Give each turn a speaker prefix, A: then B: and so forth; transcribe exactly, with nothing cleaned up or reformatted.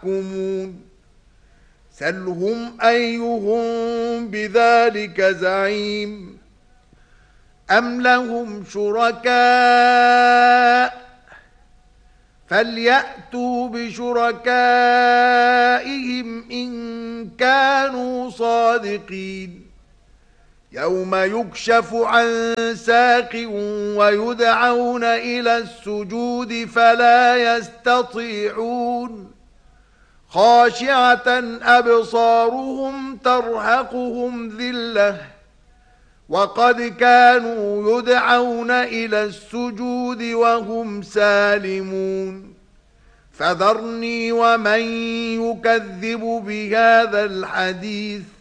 A: يحكمون سلهم أيهم بذلك زعيم أم لهم شركاء فليأتوا بشركائهم إن كانوا صادقين يوم يكشف عن ساق ويدعون إلى السجود فلا يستطيعون خاشعة أبصارهم ترهقهم ذلة وقد كانوا يدعون إلى السجود وهم سالمون فذرني ومن يكذب بهذا الحديث